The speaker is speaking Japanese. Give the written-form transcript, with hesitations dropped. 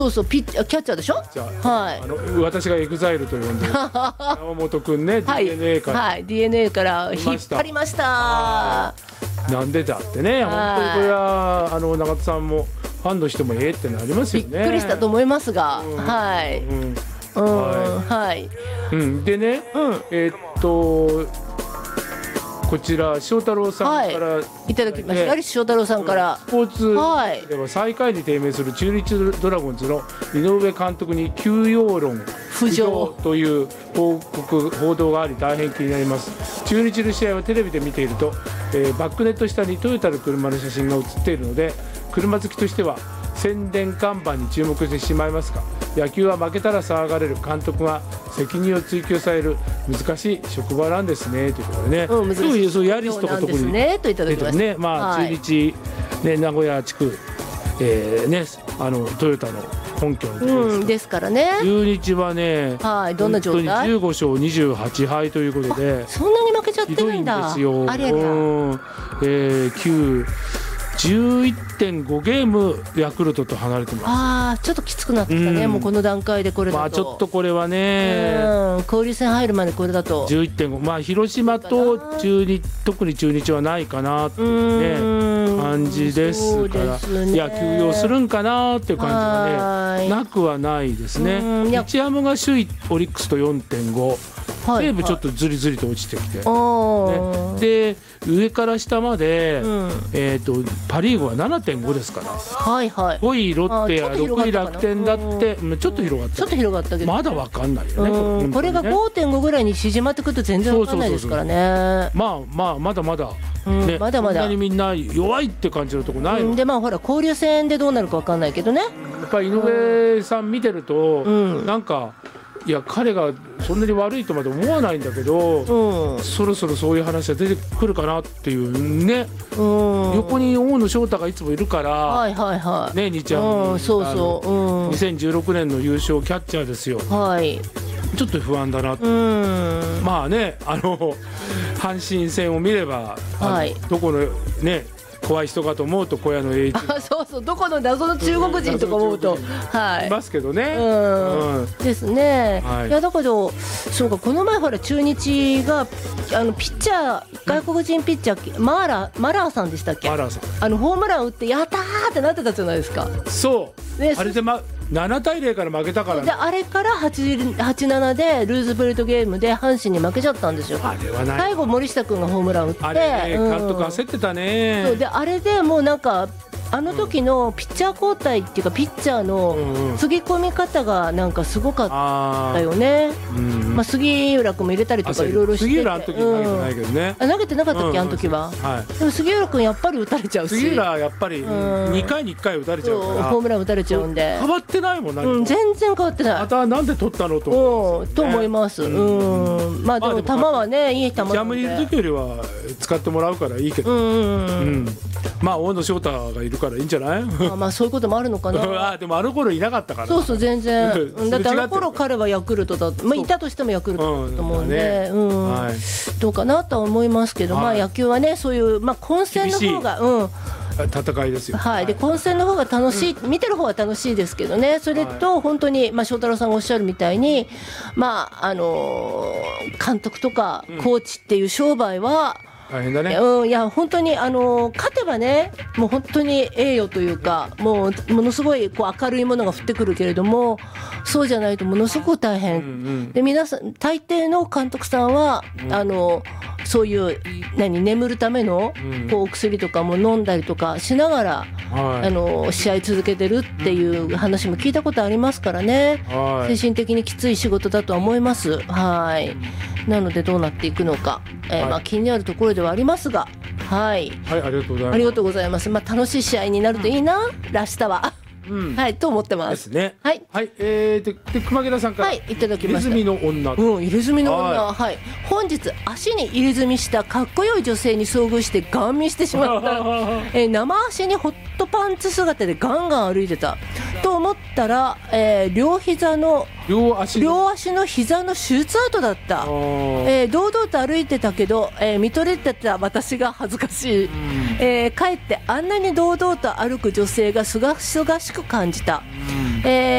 そうそう、キャッチャーでしょ。 じゃあ、 はい。 私がエグザイルと呼んでる山本くんね、 はい、 DNA から、 はい、DNA から引っ張りました。 なんでだってね、本当にこれは永田さんもファンの人もってなりますよね。 びっくりしたと思いますが、はい、はい、 でね、こちら翔太郎さんから、 いただきました。翔太郎さんからスポーツでは最下位に低迷する中日ドラゴンズの井上監督に休養論浮上という報道があり大変気になります。中日の試合はテレビで見ていると、バックネット下にトヨタの車の写真が写っているので、車好きとしては宣伝看板に注目してしまいますが、野球は負けたら騒がれる、監督が責任を追及される難しい職場なんですねということでね、そういうヤリスとか特にねといただきましたね。 中日、ね、名古屋地区、トヨタの本拠のところですからね。 中日はね、 どんな状態 15勝28敗ということで、 そんなに負けちゃってるんだ。 ひどいんですよ。 ありゃりゃ 11.5 ゲームヤクルトと離れてます。 ちょっときつくなってきたね、もうこの段階でこれだと。 ちょっとこれはね、 交流戦入るまでこれだと 11.5、広島と中日、特に中日はないかなっていうね感じですから、いや休養するんかなっていう感じがねなくはないですね。日ハムが首位オリックスと 4.5、西武ちょっとずりずりと落ちてきて、で上から下まで、パ・リーグは 7.5 ですから、5位ロッテや6位楽天だってちょっと広がったけど、まだ分かんないよね。 これが 5.5 ぐらいに縮まってくると全然分かんないですからね。 まだまだね、 まだまだそんなにみんな弱いって感じのとこないの、 でほら交流戦でどうなるか分かんないけどね。 やっぱり井上さん見てると、なんかいや彼がそんなに悪いとまで思わないんだけど、そろそろそういう話が出てくるかなっていうね、横に大野翔太がいつもいるから、ね、日ハム、2016年の優勝キャッチャーですよ、ちょっと不安だな、まあね、阪神戦を見れば、どこのね怖い人かと思うと小屋の栄一、 そうどこの謎の中国人とか思うといますけどね、 ですね。いやだけどそうか、この前ほら中日がピッチャー、外国人ピッチャー、マラーさんでしたっけ、ホームラン打ってやったーってなってたじゃないですか。 そうあれで7対0から負けたから、 であれから 8-7 でルーズベルトゲームで阪神に負けちゃったんですよ。 あれはない、 最後森下君がホームラン打って、 あれ、監督焦ってたね。 であれでもうなんかあの時のピッチャー交代っていうかピッチャーのつぎ込み方がなんかすごかったよね。杉浦君も入れたりとかいろいろしてて、 杉浦あの時投げてないけどね、 投げてなかったっけ、あの時は。でも杉浦君やっぱり打たれちゃうし、 杉浦やっぱり2回に1回打たれちゃうからホームラン打たれちゃうんで変わってないもん、 全然変わってない。 またなんで取ったのと思います。でも球はね、いい球なんで、 ジャムにいる時よりは使ってもらうからいいけど、大野翔太がいるからいいんじゃない。 そういうこともあるのかな。 でもあの頃いなかったから。 そう全然だってあの頃彼はヤクルトだと、いたとしてもヤクルトだと思うんで、どうかなとは思いますけど、野球はね、そういう混戦の方が戦いですよ。 で混戦の方が楽しい、見てる方は楽しいですけどね。それと本当に翔太郎さんがおっしゃるみたいに、監督とかコーチっていう商売は大変だね。 いや本当に勝てばね、もう本当に栄誉というか、ものすごい明るいものが降ってくるけれども、そうじゃないとものすごく大変、で皆さん大抵の監督さんは、そういう眠るためのお薬とかも飲んだりとかしながら、試合続けてるっていう話も聞いたことありますからね、精神的にきつい仕事だとは思います。なのでどうなっていくのか、気になるところではありますが、ありがとうございます。楽しい試合になるといいな、明日は。と思ってます。 で熊木田さんから、 いただきました。 入れ墨の女。 入れ墨の女。本日足に入れ墨したかっこよい女性に遭遇してガン見してしまった。生足にホットパンツ姿でガンガン歩いてたと思ったら、両足の膝の手術跡だった。堂々と歩いてたけど、見とれてた私が恥ずかしい。かえってあんなに堂々と歩く女性がすがすがしく感じた。